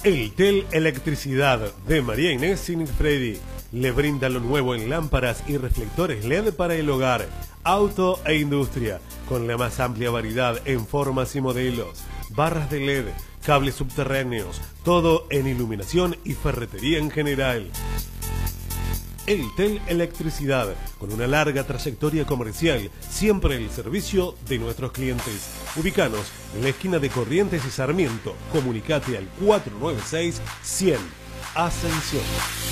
Eltel Electricidad de María Inés Sinifredi le brinda lo nuevo en lámparas y reflectores LED para el hogar, auto e industria, con la más amplia variedad en formas y modelos, barras de LED, cables subterráneos, todo en iluminación y ferretería en general. Eltel Electricidad, con una larga trayectoria comercial, siempre el servicio de nuestros clientes. Ubícanos en la esquina de Corrientes y Sarmiento. Comunicate al 496-100. Ascensión.